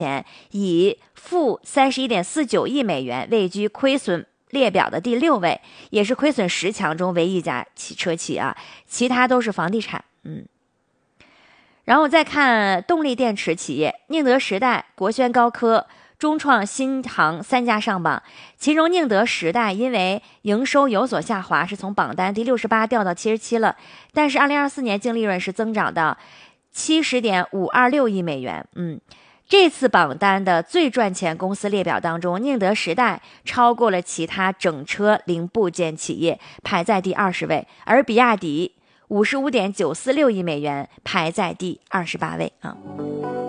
以负31.49亿美元位居亏损列表的第6位，也是亏损10强中唯一一家汽车企啊，其他都是房地产。然后再看动力电池企业，宁德时代、国轩高科、中创新航3家上榜，其中宁德时代因为营收有所下滑，是从榜单第68掉到77了，但是2024年净利润是增长到70.526亿美元。这次榜单的最赚钱公司列表当中，宁德时代超过了其他整车零部件企业，排在第20位，而比亚迪55.946亿美元排在第28位啊。